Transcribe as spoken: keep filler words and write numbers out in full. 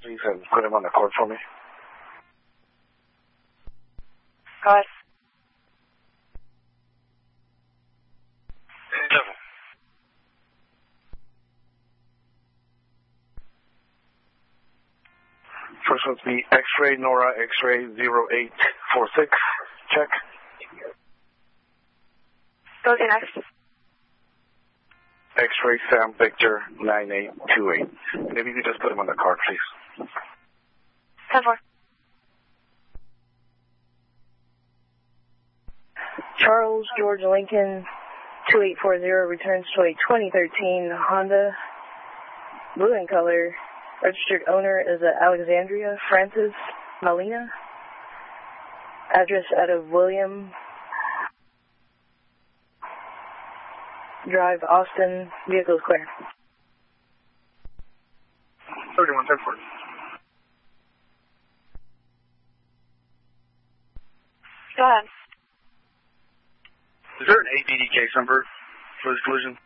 please, and put him on the court for me. Go ahead. First one's be X-ray Nora X-ray zero eight four six. Check. Go to next. X-ray Sam Victor nine eight two eight. Maybe you could just put him on the card, please. ten four. Charles George Lincoln two eight four zero returns to a twenty thirteen Honda, blue in color. Registered owner is Alexandria Francis Molina. Address out of William Drive, Austin. Vehicle clear. thirty-one ten four. Go ahead. Is there an A D D case number for this collision?